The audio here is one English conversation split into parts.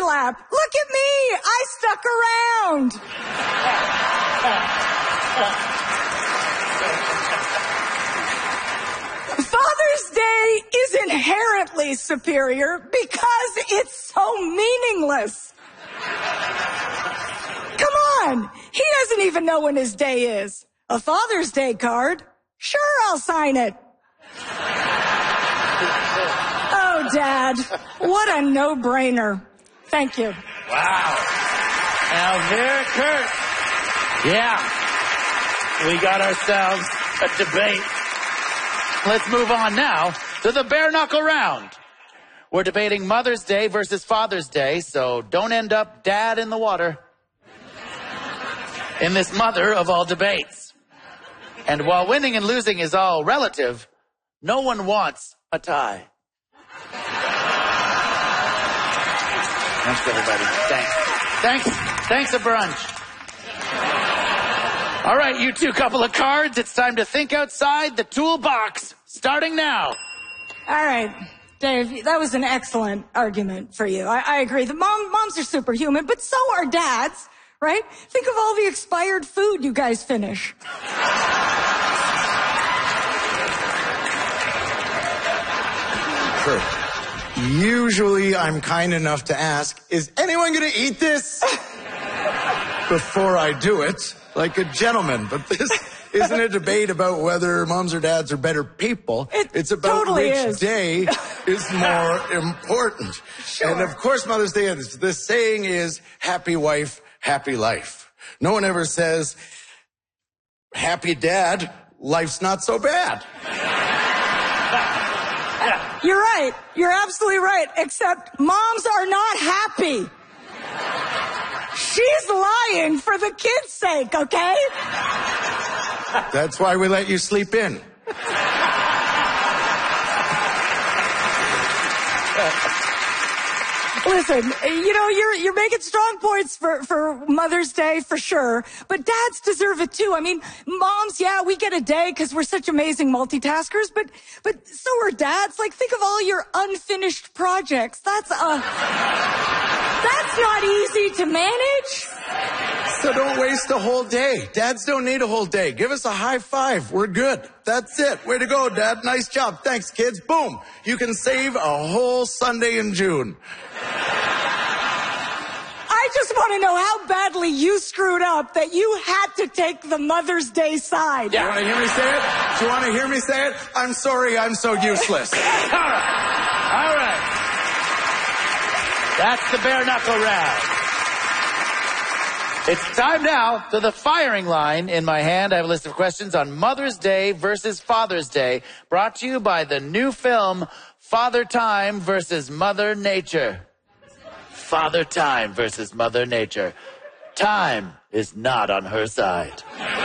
lap. Look at me. I stuck around. Father's Day is inherently superior because it's so meaningless. Come on. He doesn't even know when his day is. A Father's Day card? Sure, I'll sign it. Oh, Dad, what a no-brainer. Thank you. Wow. Elvira Kurt. Yeah. We got ourselves a debate. Let's move on now to the bare knuckle round. We're debating Mother's Day versus Father's Day, so don't end up dad in the water in this mother of all debates. And while winning and losing is all relative, no one wants a tie. Thanks, everybody. Thanks a brunch. All right, you two couple of cards. It's time to think outside the toolbox, starting now. All right, Dave, that was an excellent argument for you. I agree. The moms are superhuman, but so are dads, right? Think of all the expired food you guys finish. Sure. Usually I'm kind enough to ask, is anyone going to eat this? Before I do it, like a gentleman. But this isn't a debate about whether moms or dads are better people. It's about totally which day is more important. Sure. And of course Mother's Day, the saying is, happy wife, happy life. No one ever says, happy dad, life's not so bad. You're right. You're absolutely right. Except moms are not happy. She's lying for the kids' sake, okay? That's why we let you sleep in. Listen, you know, you're making strong points for Mother's Day for sure, but dads deserve it too. I mean, moms, yeah, we get a day because we're such amazing multitaskers, but so are dads. Like, think of all your unfinished projects. That's not easy to manage. So don't waste a whole day. Dads don't need a whole day. Give us a high five. We're good. That's it. Way to go, Dad. Nice job. Thanks, kids. Boom. You can save a whole Sunday in June. I just want to know how badly you screwed up that you had to take the Mother's Day side. Yeah. You want to hear me say it? Do you want to hear me say it? I'm sorry I'm so useless. All right. That's the bare knuckle round. It's time now to the firing line. In my hand, I have a list of questions on Mother's Day versus Father's Day, brought to you by the new film, Father Time versus Mother Nature. Father Time versus Mother Nature. Time is not on her side.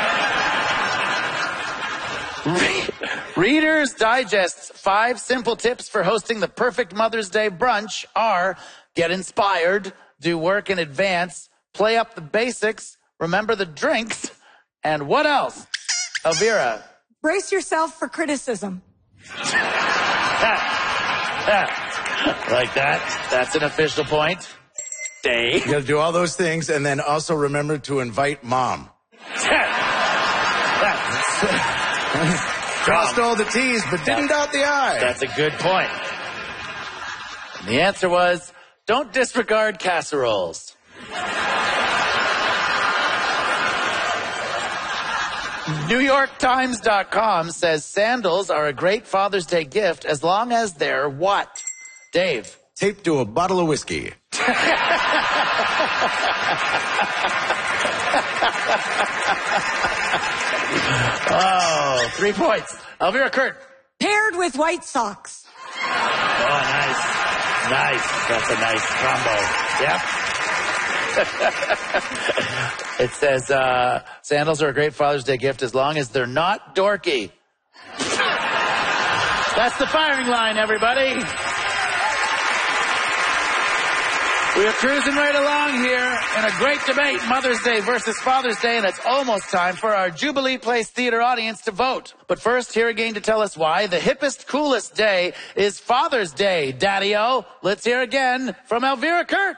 Reader's Digest's 5 simple tips for hosting the perfect Mother's Day brunch are: get inspired, do work in advance, play up the basics, remember the drinks, and what else? Elvira. Brace yourself for criticism. Like that? That's an official point. Dave. You got to do all those things, and then also remember to invite Mom. Crossed all the T's, but didn't dot the I. That's a good point. And the answer was, don't disregard casseroles. NewYorkTimes.com says sandals are a great Father's Day gift as long as they're what? Dave. Taped to a bottle of whiskey. Oh, 3 points. Elvira Kurt. Paired with white socks. Oh, nice. Nice. That's a nice combo. Yep. It says sandals are a great Father's Day gift as long as they're not dorky. That's the firing line, everybody. We are cruising right along here in a great debate, Mother's Day versus Father's Day, and it's almost time for our Jubilee Place Theater audience to vote. But first, here again to tell us why the hippest, coolest day is Father's Day, Daddy-O. Let's hear again from Elvira Kurt.